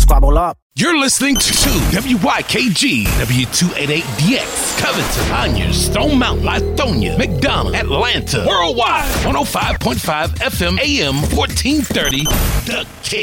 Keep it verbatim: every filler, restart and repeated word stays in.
squabble up. You're listening to W Y K G, W two eighty-eight D X, Covington, Conyers, Stone Mountain, Lithonia, McDonough, Atlanta, worldwide, one oh five point five F M, A M, fourteen thirty, The King.